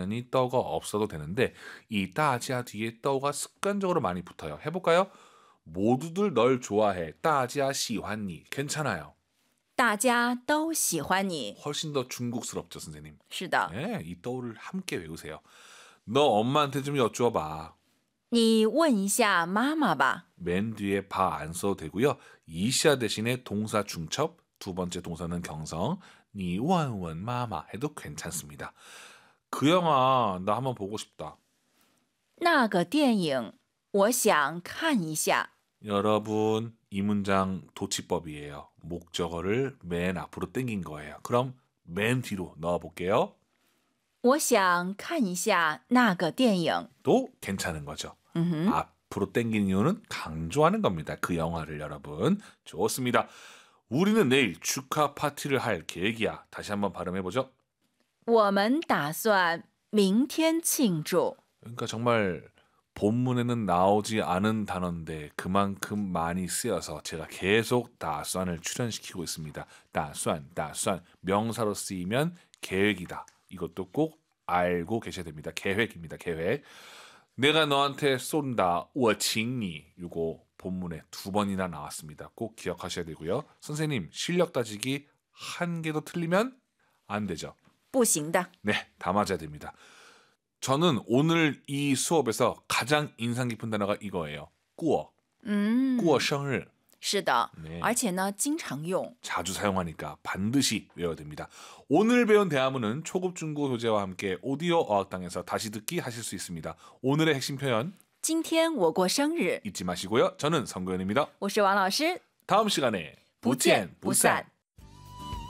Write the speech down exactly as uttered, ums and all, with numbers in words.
완전히 떠가 없어도 되는데 이 따지아 뒤에 떠가 습관적으로 많이 붙어요. 해볼까요? 모두들 널 좋아해. 따지아 시환니. 괜찮아요. 大家都喜欢你. 훨씬 더 중국스럽죠, 선생님. 是的. 네, 이 떠를 함께 외우세요. 너 엄마한테 좀 여쭈어봐. 你问一下妈妈吧. 맨 뒤에 바 안 써도 되고요. 이샤 대신에 동사 중첩, 두 번째 동사는 경성, 니 원원 마마 해도 괜찮습니다. 그 영화 나 한번 보고 싶다. 那个电影我想看一下. 여러분, 이 문장 도치법이에요. 목적어를 맨 앞으로 당긴 거예요. 그럼 맨 뒤로 넣어볼게요. 我想看一下那个电影. 또 괜찮은 거죠. 음흠. 앞으로 당긴 이유는 강조하는 겁니다. 그 영화를 여러분. 좋습니다. 우리는 내일 축하 파티를 할 계획이야. 다시 한번 발음해보죠. 我们打算明天庆祝. 그러니까 정말 본문에는 나오지 않은 단어인데 그만큼 많이 쓰여서 제가 계속 다수안을 출연시키고 있습니다. 다수안, 다수안 명사로 쓰이면 계획이다. 이것도 꼭 알고 계셔야 됩니다. 계획입니다. 계획. 내가 너한테 쏜다. 我请你. 이거 본문에 두 번이나 나왔습니다. 꼭 기억하셔야 되고요. 선생님 실력 따지기 한 개도 틀리면 안 되죠. 不行的. 네, 다 맞아야 됩니다. 저는 오늘 이 수업에서 가장 인상 깊은 단어가 이거예요. 过. 嗯， 过生日. 是的， 네. 而且呢，经常用。 자주 사용하니까 반드시 외워야 됩니다. 오늘 배운 대화문은 초급 중고 교재와 함께 오디오 어학당에서 다시 듣기 하실 수 있습니다. 오늘의 핵심 표현 今天我过生日， 잊지 마시고요. 저는 성구현입니다. 我是王老师， 다음 시간에 不见不散。